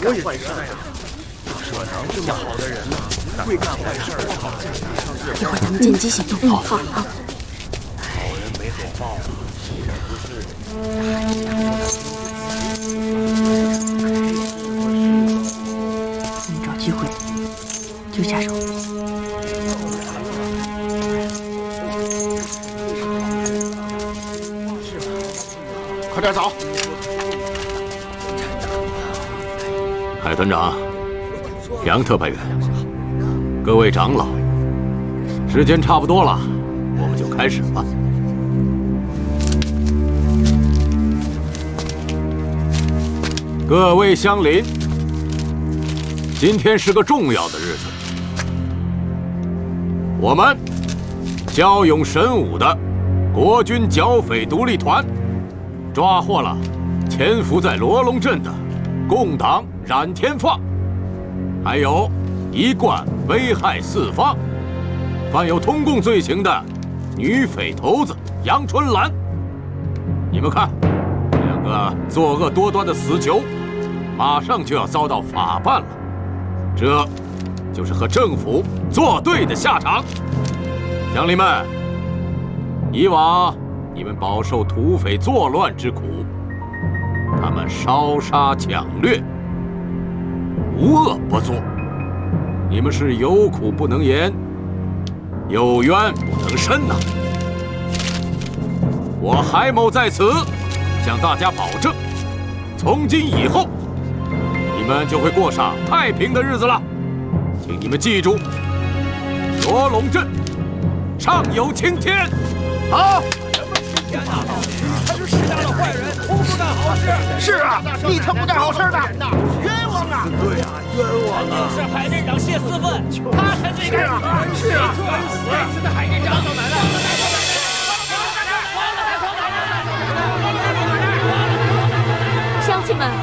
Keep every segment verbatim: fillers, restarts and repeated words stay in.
干坏事呀！可能这么好的人呢，会干坏事的。 一会儿咱们见机行动。嗯，好好。 好人没好报，是不是？ 我们找机会就下手。 快点走！ 海团长，杨特派员，各位长老，时间差不多了，我们就开始吧。各位乡邻，今天是个重要的日子，我们骁勇神武的国军剿匪独立团抓获了潜伏在罗龙镇的共党冉天放，还有一贯危害四方、犯有通共罪行的女匪头子杨春兰。你们看，两个作恶多端的死囚，马上就要遭到法办了，这就是和政府作对的下场。乡邻们，以往你们饱受土匪作乱之苦，他们烧杀抢掠，无恶不作，你们是有苦不能言，有冤不能伸呐。我海某在此向大家保证，从今以后，你们就会过上太平的日子了。请你们记住，罗龙镇上有青天。好。 他是世上的坏人，从不干好事。 是啊，你可不干好事的，冤枉啊！对啊，冤枉啊！ 是海镇长谢思奋，他才最该死。是啊，该死的海镇长！奶奶， 乡亲们，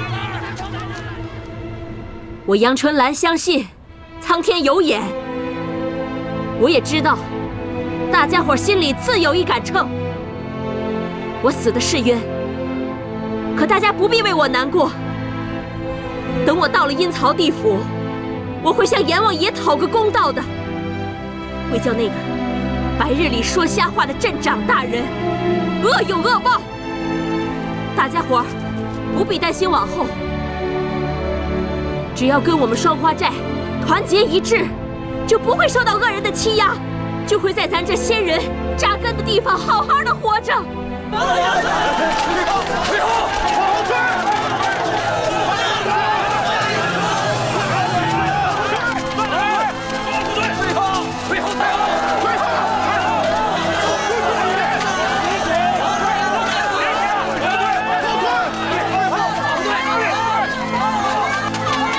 我杨春兰相信苍天有眼，我也知道大家伙心里自有一杆秤。我死的是冤，可大家不必为我难过。等我到了阴曹地府，我会向阎王爷讨个公道的，会叫那个白日里说瞎话的镇长大人恶有恶报。大家伙儿不必担心往后，只要跟我们双花寨团结一致，就不会受到恶人的欺压，就会在咱这先人扎根的地方好好的活着。 退后！退后！